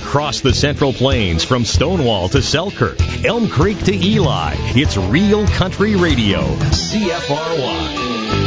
Across the Central Plains, from Stonewall to Selkirk, Elm Creek to Eli, it's Real Country Radio, CFRY.